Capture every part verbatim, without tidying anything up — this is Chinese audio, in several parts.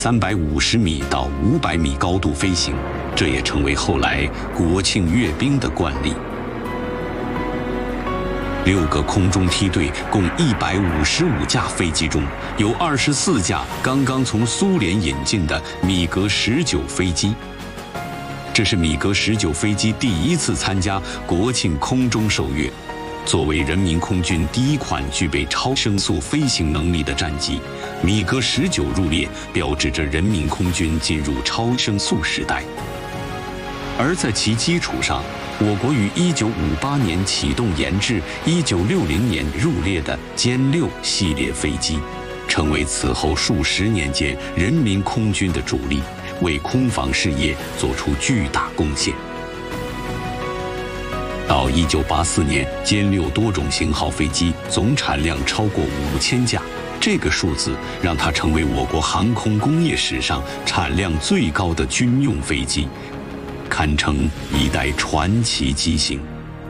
三百五十米到五百米高度飞行，这也成为后来国庆阅兵的惯例。六个空中梯队共一百五十五架飞机中，有二十四架刚刚从苏联引进的米格十九飞机。这是米格十九飞机第一次参加国庆空中受阅。作为人民空军第一款具备超声速飞行能力的战机，米格十九入列，标志着人民空军进入超声速时代。而在其基础上，我国于一九五八年启动研制，一九六零年入列的歼六系列飞机，成为此后数十年间人民空军的主力，为空防事业做出巨大贡献。到一九八四年，歼六多种型号飞机总产量超过五千架，这个数字让它成为我国航空工业史上产量最高的军用飞机，堪称一代传奇机型。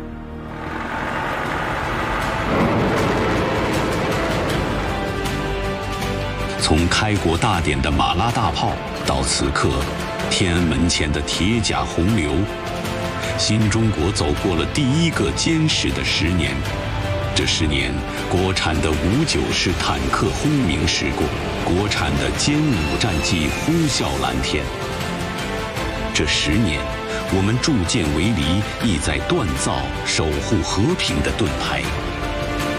从开国大典的马拉大炮，到此刻天安门前的铁甲洪流，新中国走过了第一个坚实的十年。这十年，国产的五九式坦克轰鸣驶过，国产的歼五战机呼啸蓝天。这十年，我们铸剑为犁，意在锻造守护和平的盾牌。